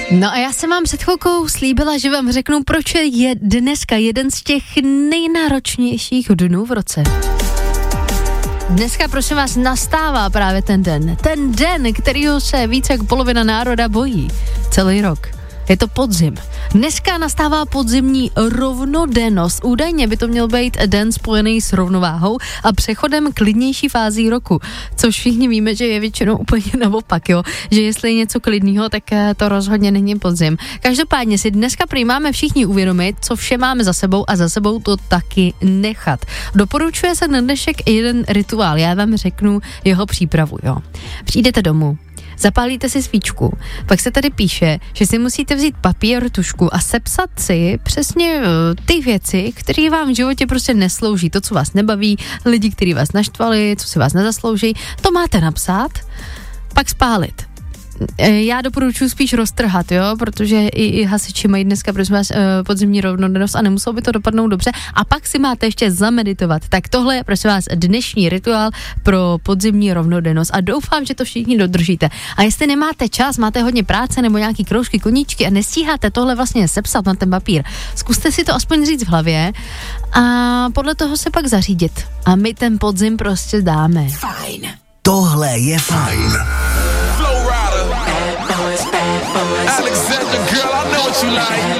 No a já jsem vám před chvilkou slíbila, že vám řeknu, proč je dneska jeden z těch nejnáročnějších dnů v roce. Dneska, prosím vás, nastává právě ten den. Ten den, kterýho se více jak polovina národa bojí. Celý rok. Je to podzim. Dneska nastává podzimní rovnodennost. Údajně by to měl být den spojený s rovnováhou a přechodem klidnější fází roku. Což všichni víme, že je většinou úplně naopak, jo. Že jestli je něco klidného, tak to rozhodně není podzim. Každopádně si dneska prý máme všichni uvědomit, co vše máme za sebou a za sebou to taky nechat. Doporučuje se na dnešek jeden rituál. Já vám řeknu jeho přípravu, jo. Přijdete domů. Zapálíte si svíčku, pak se tady píše, že si musíte vzít papír, tužku a sepsat si přesně ty věci, které vám v životě prostě neslouží, to, co vás nebaví, lidi, kteří vás naštvali, co si vás nezaslouží, to máte napsat, pak spálit. Já doporučuji spíš roztrhat, jo, protože i hasiči mají dneska, prosím vás, podzimní rovnodennost a nemuselo by to dopadnout dobře. A pak si máte ještě zameditovat. Tak tohle je, prosím vás, dnešní rituál pro podzimní rovnodennost a doufám, že to všichni dodržíte. A jestli nemáte čas, máte hodně práce nebo nějaký kroužky, koníčky a nestíháte tohle vlastně sepsat na ten papír, zkuste si to aspoň říct v hlavě a podle toho se pak zařídit. A my ten podzim prostě dáme. Fajn. Tohle je fajn. Alexander, girl, I know what you like.